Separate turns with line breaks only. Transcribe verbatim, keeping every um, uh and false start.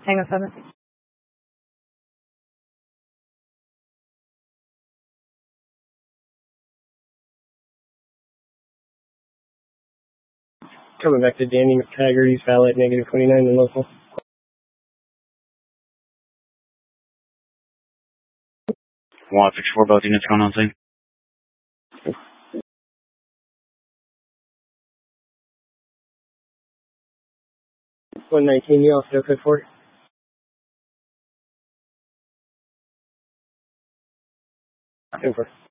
Tango seven.
Coming back to Danny McTaggarty's valet, negative twenty-nine and local.
one six four, both units going on scene.
one nineteen, you also code four. Over.